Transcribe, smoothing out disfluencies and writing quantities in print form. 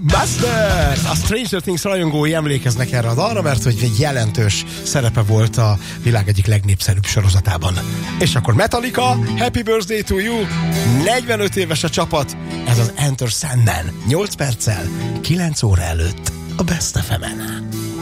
Buster! A Stranger Things rajongói emlékeznek erre a dalra, mert hogy egy jelentős szerepe volt a világ egyik legnépszerűbb sorozatában. És akkor Metallica, Happy Birthday to You, 45 éves a csapat, ez az Enter Sandman, 8 perccel, 9 óra előtt a Best FM-en.